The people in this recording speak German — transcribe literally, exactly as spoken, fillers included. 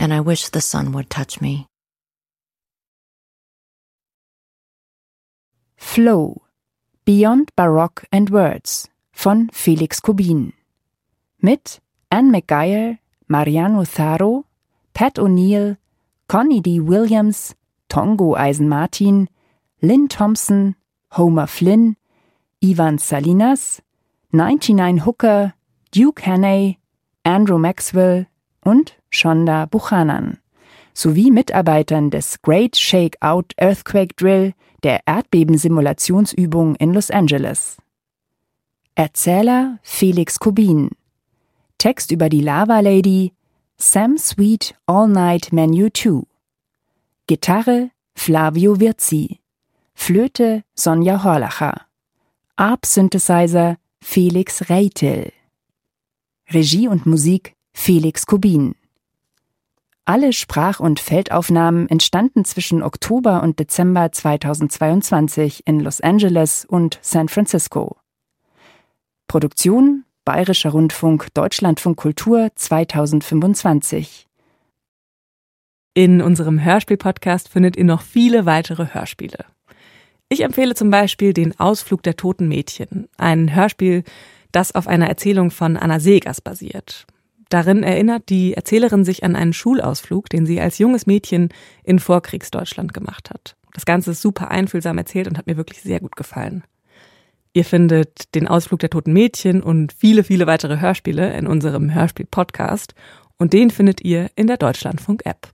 and I wish the sun would touch me. Flow – Beyond Baroque and Words von Felix Kubin. Mit Anne McGuire, Mariano Zaro, Pat O'Neill, Connie D. Williams, Tongo Eisen-Martin, Lynn Thompson, Homer Flynn, Ivan Salinas, neunundneunzig Hooker, Duke Hannay, Andrew Maxwell und Shonda Buchanan, sowie Mitarbeitern des Great Shakeout Earthquake Drill, der Erdbebensimulationsübung in Los Angeles. Erzähler Felix Kubin. Text über die Lava Lady Sam Sweet All Night Menu zwei. Gitarre Flavio Virzi. Flöte Sonja Horlacher. Arp-Synthesizer Felix Reitel. Regie und Musik Felix Kubin. Alle Sprach- und Feldaufnahmen entstanden zwischen Oktober und Dezember zweitausendzweiundzwanzig in Los Angeles und San Francisco. Produktion Bayerischer Rundfunk Deutschlandfunk Kultur zweitausendfünfundzwanzig. In unserem Hörspiel-Podcast findet ihr noch viele weitere Hörspiele. Ich empfehle zum Beispiel den Ausflug der toten Mädchen, ein Hörspiel, das auf einer Erzählung von Anna Seegers basiert. Darin erinnert die Erzählerin sich an einen Schulausflug, den sie als junges Mädchen in Vorkriegsdeutschland gemacht hat. Das Ganze ist super einfühlsam erzählt und hat mir wirklich sehr gut gefallen. Ihr findet den Ausflug der toten Mädchen und viele, viele weitere Hörspiele in unserem Hörspiel-Podcast und den findet ihr in der Deutschlandfunk-App.